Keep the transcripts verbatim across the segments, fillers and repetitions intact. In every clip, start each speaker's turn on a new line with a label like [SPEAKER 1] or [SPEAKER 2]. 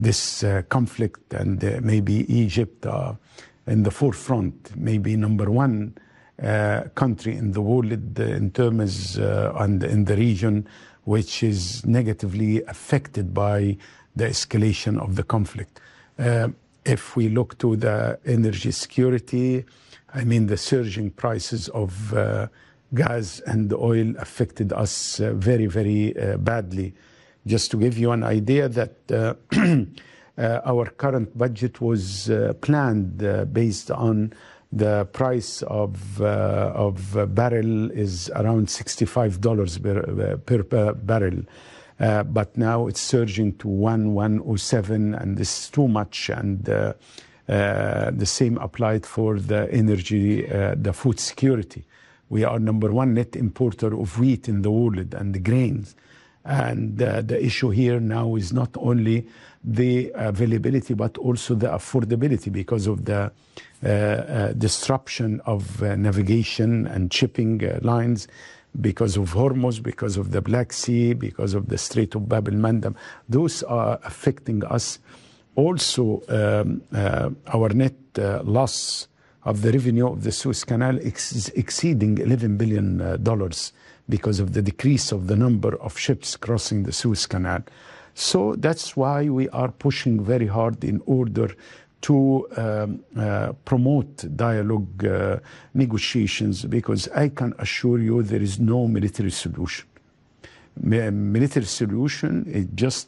[SPEAKER 1] this uh, conflict, and uh, maybe Egypt uh, in the forefront, maybe number one uh, country in the world uh, in terms uh, and in the region, which is negatively affected by the escalation of the conflict. Uh, if we look to the energy security, I mean, the surging prices of uh, gas and oil affected us uh, very, very uh, badly. Just to give you an idea that uh, uh, our current budget was uh, planned uh, based on the price of uh, of a barrel is around sixty-five dollars per, per, per barrel. Uh, but now it's surging to one, one oh seven, and this is too much. And uh, uh, the same applied for the energy, uh, the food security. We are number one net importer of wheat in the world and the grains. And uh, the issue here now is not only the availability, but also the affordability because of the uh, uh, disruption of uh, navigation and shipping uh, lines, because of Hormuz, because of the Black Sea, because of the Strait of Bab el-Mandeb. Those are affecting us. Also, um, uh, our net uh, loss of the revenue of the Suez Canal is exceeding eleven billion dollars because of the decrease of the number of ships crossing the Suez Canal. So that's why we are pushing very hard in order to um, uh, promote dialogue uh, negotiations, because I can assure you there is no military solution. Military solution is just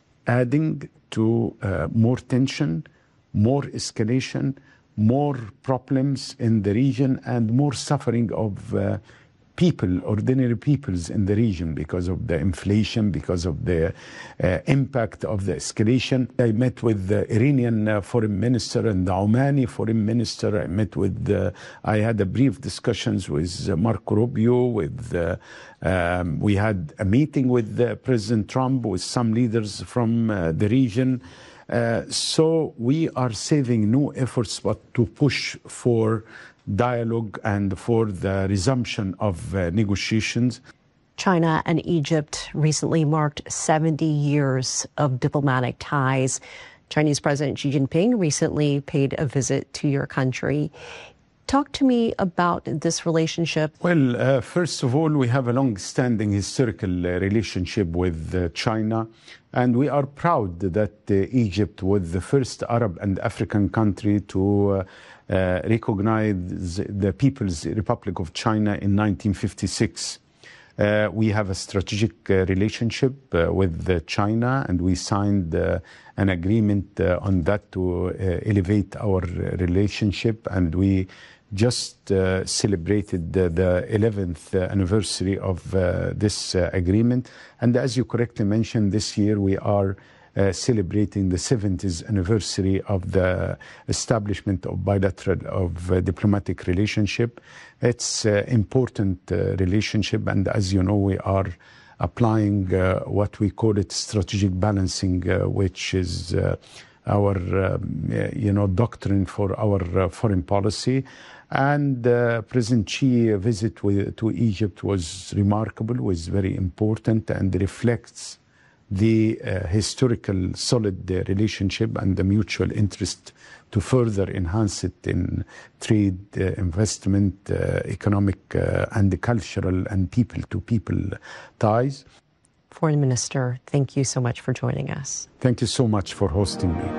[SPEAKER 1] adding to uh, more tension, more escalation, more problems in the region, and more suffering of uh, people, ordinary peoples in the region, because of the inflation, because of the uh, impact of the escalation. I met with the Iranian uh, foreign minister and the Omani foreign minister. I met with, uh, I had a brief discussions with uh, Marco Rubio, with, uh, um, we had a meeting with uh, President Trump, with some leaders from uh, the region. Uh, so we are saving no efforts but to push for dialogue and for the resumption of uh, negotiations.
[SPEAKER 2] China and Egypt recently marked seventy years of diplomatic ties. Chinese President Xi Jinping recently paid a visit to your country. Talk to me about this relationship.
[SPEAKER 1] Well, uh, first of all, we have a long-standing historical uh, relationship with uh, China, and we are proud that uh, Egypt was the first Arab and African country to uh, uh, recognize the People's Republic of China in nineteen fifty-six. Uh, we have a strategic uh, relationship uh, with uh, China, and we signed uh, an agreement uh, on that to uh, elevate our relationship, and we just uh, celebrated the, the eleventh uh, anniversary of uh, this uh, agreement. And as you correctly mentioned, this year we are uh, celebrating the seventieth anniversary of the establishment of bilateral of uh, diplomatic relationship. It's an uh, important uh, relationship, and as you know, we are applying uh, what we call it strategic balancing, uh, which is uh, our um, you know doctrine for our uh, foreign policy. And uh, President Xi's visit with, to Egypt was remarkable, was very important, and reflects the uh, historical solid uh, relationship and the mutual interest to further enhance it in trade, uh, investment, uh, economic, uh, and cultural and people-to-people ties.
[SPEAKER 2] Foreign Minister, thank you so much for joining us.
[SPEAKER 1] Thank you so much for hosting me.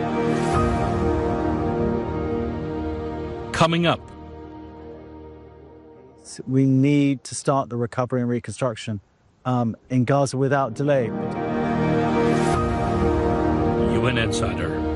[SPEAKER 3] Coming up,
[SPEAKER 4] we need to start the recovery and reconstruction um, in Gaza without delay.
[SPEAKER 3] U N Insider.